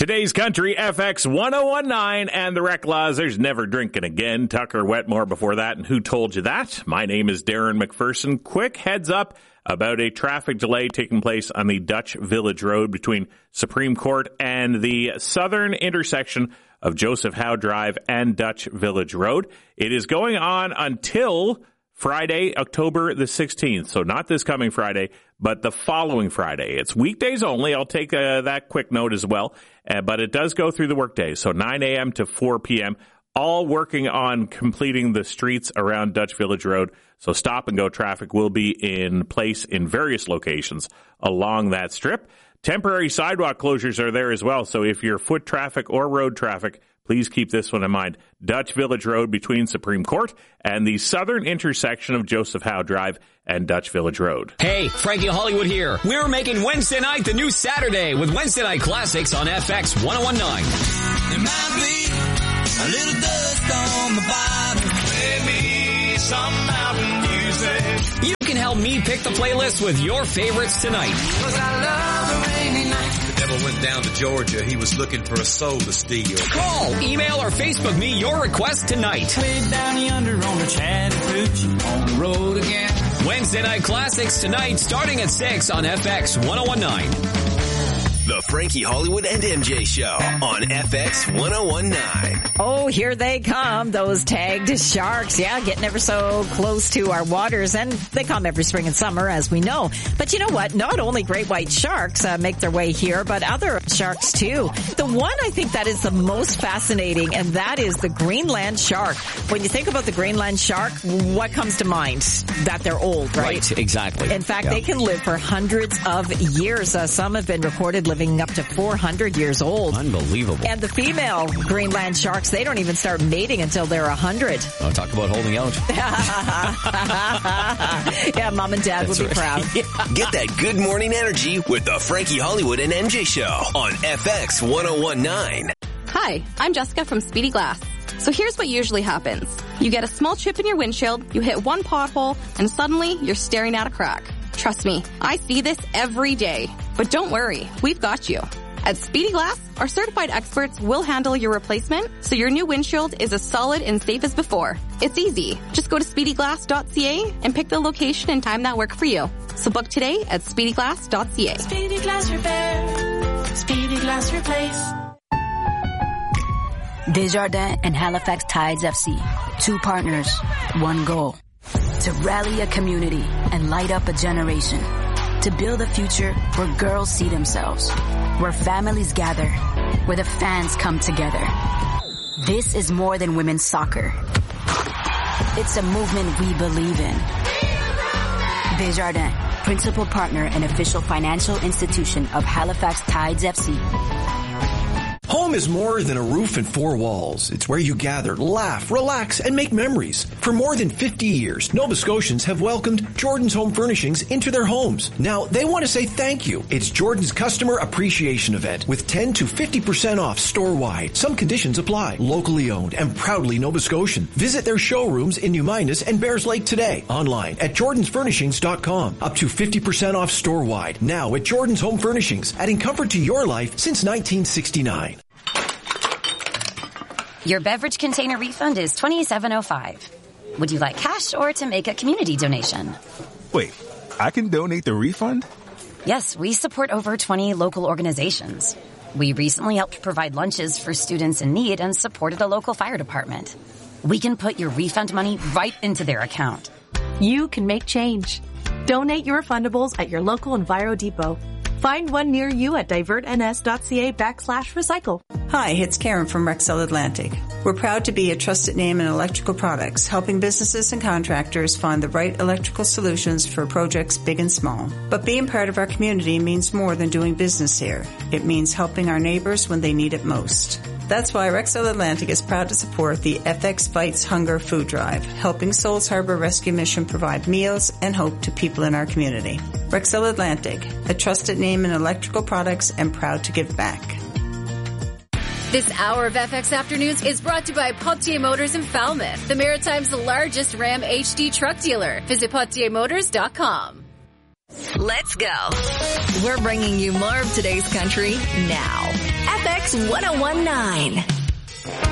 Today's Country FX 1019 and the Rec Laws. There's Never Drinking Again. Tucker Wetmore before that. And Who Told You That? My name is Darren McPherson. Quick heads up about a traffic delay taking place on the Dutch Village Road between Supreme Court and the southern intersection of Joseph Howe Drive and Dutch Village Road. It is going on until Friday, October the 16th. So not this coming Friday, but the following Friday. It's weekdays only. I'll take that quick note as well. But it does go through the workdays. So 9 a.m. to 4 p.m., all working on completing the streets around Dutch Village Road. So stop and go traffic will be in place in various locations along that strip. Temporary sidewalk closures are there as well. So if you're foot traffic or road traffic, please keep this one in mind. Dutch Village Road between Supreme Court and the southern intersection of Joseph Howe Drive and Dutch Village Road. Hey, Frankie Hollywood here. We're making Wednesday night the new Saturday with Wednesday Night Classics on FX 1019. There might be a little dust on the bottom. Play me some mountain music. You can help me pick the playlist with your favorites tonight. 'Cause I love the rainy night. The devil went down to Georgia. He was looking for a soul to steal. Call, email, or Facebook me your request tonight. Way down yonder on the Chattahoochee, on the road again. Wednesday Night Classics tonight starting at 6 on FX 1019. The Frankie Hollywood and MJ Show on FX 1019. Oh, here they come, those tagged sharks. Yeah, getting ever so close to our waters, and they come every spring and summer, as we know. But you know what? Not only great white sharks make their way here, but other sharks too. The one I think that is the most fascinating, and that is the Greenland shark. When you think about the Greenland shark, what comes to mind? That they're old, right? Right, exactly. In fact, they can live for hundreds of years. Some have been recorded living up to 400 years old. Unbelievable. And the female Greenland sharks, they don't even start mating until they're 100. Oh, talk about holding out. Yeah, Mom and Dad would be proud. Get that good morning energy with the Frankie Hollywood and MJ Show on FX 1019. Hi, I'm Jessica from Speedy Glass. So here's what usually happens. You get a small chip in your windshield, you hit one pothole, and suddenly you're staring at a crack. Trust me, I see this every day. But don't worry, we've got you. At Speedy Glass, our certified experts will handle your replacement so your new windshield is as solid and safe as before. It's easy. Just go to speedyglass.ca and pick the location and time that work for you. So book today at speedyglass.ca. Speedy Glass Repair. Speedy Glass Replace. Desjardins and Halifax Tides FC. Two partners, one goal. To rally a community and light up a generation. To build a future where girls see themselves. Where families gather. Where the fans come together. This is more than women's soccer. It's a movement we believe in. Desjardins, principal partner and official financial institution of Halifax Tides FC. Home is more than a roof and four walls. It's where you gather, laugh, relax, and make memories. For more than 50 years, Nova Scotians have welcomed Jordan's Home Furnishings into their homes. Now, they want to say thank you. It's Jordan's Customer Appreciation Event with 10 to 50% off store-wide. Some conditions apply. Locally owned and proudly Nova Scotian. Visit their showrooms in New Minas and Bears Lake today. Online at jordansfurnishings.com. Up to 50% off store-wide. Now at Jordan's Home Furnishings, adding comfort to your life since 1969. Your beverage container refund is $27.05. Would you like cash or to make a community donation? Wait, I can donate the refund? Yes, we support over 20 local organizations. We recently helped provide lunches for students in need and supported a local fire department. We can put your refund money right into their account. You can make change. Donate your refundables at your local Enviro Depot. Find one near you at divertns.ca/recycle. Hi, it's Karen from Rexel Atlantic. We're proud to be a trusted name in electrical products, helping businesses and contractors find the right electrical solutions for projects big and small. But being part of our community means more than doing business here. It means helping our neighbors when they need it most. That's why Rexel Atlantic is proud to support the FX Fights Hunger Food Drive, helping Souls Harbor Rescue Mission provide meals and hope to people in our community. Rexel Atlantic, a trusted name in electrical products and proud to give back. This hour of FX Afternoons is brought to you by Potier Motors in Falmouth, the Maritime's largest Ram HD truck dealer. Visit potiermotors.com. Let's go. We're bringing you more of today's country now. FX FX 1019.